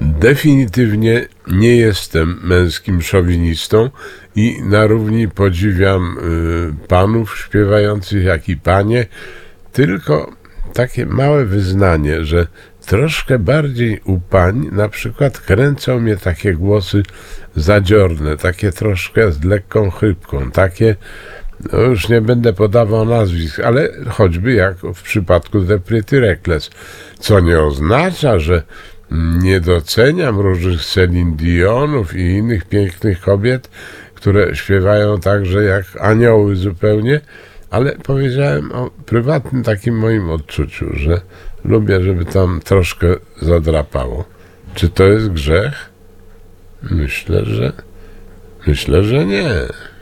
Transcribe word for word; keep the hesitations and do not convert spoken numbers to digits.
Definitywnie nie jestem męskim szowinistą i na równi podziwiam y, panów śpiewających, jak i panie, tylko takie małe wyznanie, że troszkę bardziej u pań na przykład kręcą mnie takie głosy zadziorne, takie troszkę z lekką chrypką, takie, no już nie będę podawał nazwisk, ale choćby jak w przypadku The Pretty Reckless, co nie oznacza, że nie doceniam różnych Celine Dionów i innych pięknych kobiet, które śpiewają także jak anioły zupełnie, ale powiedziałem o prywatnym takim moim odczuciu, że lubię, żeby tam troszkę zadrapało. Czy to jest grzech? Myślę, że myślę, że nie.